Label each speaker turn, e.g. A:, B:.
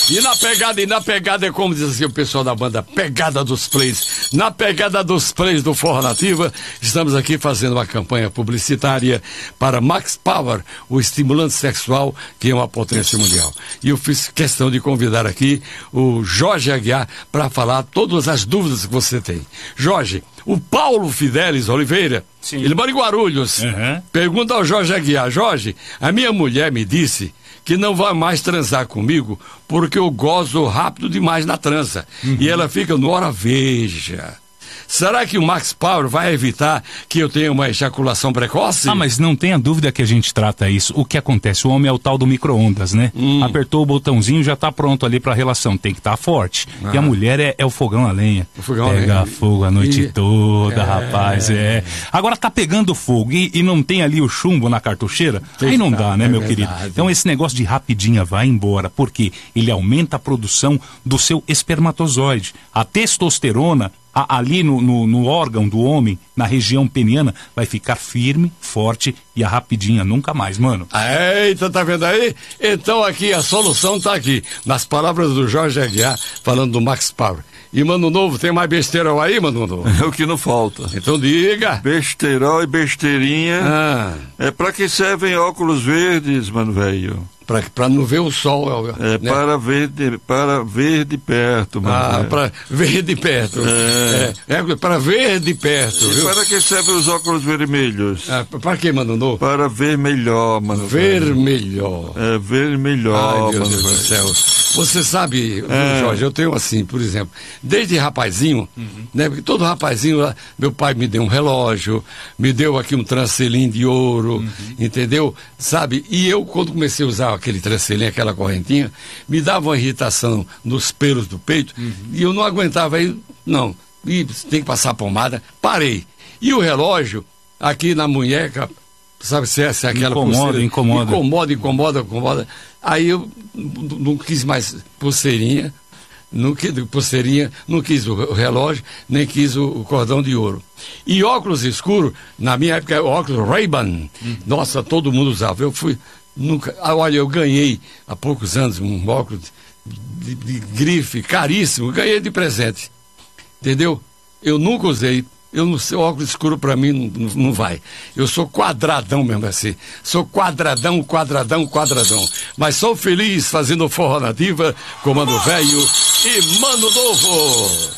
A: E na pegada é como diz assim o pessoal da banda, pegada dos plays. Na pegada dos plays do Forró Nativa, estamos aqui fazendo uma campanha publicitária para Max Power, o estimulante sexual que é uma potência mundial. E eu fiz questão de convidar aqui o Jorge Aguiar para falar todas as dúvidas que você tem. Jorge, o Paulo Fidelis Oliveira, sim, ele mora em Guarulhos, pergunta ao Jorge Aguiar: Jorge, a minha mulher me disse que não vai mais transar comigo porque eu gozo rápido demais na transa. E ela fica no hora veja. Será que o Max Power vai evitar que eu tenha uma ejaculação precoce?
B: Ah, mas não tenha dúvida que a gente trata isso. O que acontece? O homem é o tal do micro-ondas, né? Apertou o botãozinho, já tá pronto ali pra relação. Tem que estar forte. E a mulher é o fogão a lenha.
A: O fogão
B: Pega
A: a lenha.
B: Fogo a noite toda, rapaz. Agora tá pegando fogo e não tem ali o chumbo na cartucheira? Aí não dá, né, meu querido? Então esse negócio de rapidinha vai embora, porque ele aumenta a produção do seu espermatozoide. A testosterona ali no órgão do homem, na região peniana, vai ficar firme, forte e a rapidinha nunca mais, mano.
A: Eita, tá vendo aí? Então aqui a solução tá aqui, nas palavras do Jorge Aguiar, falando do Max Power. E Mano Novo, tem mais besteirol aí, Mano Novo?
C: É o que não falta.
A: Então diga.
C: Besterol e besteirinha. É pra que servem óculos verdes, mano, velho?
A: Pra não ver o sol.
C: Né? para ver de perto, mano.
A: Para ver de perto. Para ver de perto.
C: E para que servem os óculos vermelhos?
A: Para que, Mano Novo?
C: Para ver melhor, mano.
A: Ver melhor.
C: Ver melhor,
A: ai, meu
C: mano.
A: Deus do céu. Você sabe, Jorge, eu tenho assim, por exemplo, desde rapazinho, né? Porque todo rapazinho, meu pai me deu um relógio, me deu aqui um trancelim de ouro, entendeu? Sabe? E eu, quando comecei a usar aquele trancelim, aquela correntinha, me dava uma irritação nos pelos do peito, e eu não aguentava aí, não. E tem que passar pomada, parei. E o relógio, aqui na munheca, sabe se é aquela incomoda. Aí eu não quis mais pulseirinha, não quis o relógio, nem quis o cordão de ouro. E óculos escuros, na minha época, óculos Ray-Ban. Nossa, todo mundo usava. Eu ganhei há poucos anos um óculos de grife, caríssimo, ganhei de presente. Entendeu? Eu nunca usei. Eu não sei, óculos escuro pra mim não vai. Eu sou quadradão mesmo assim. Sou quadradão. Mas sou feliz fazendo Forró Nativa, Comando Velho e Mano Novo.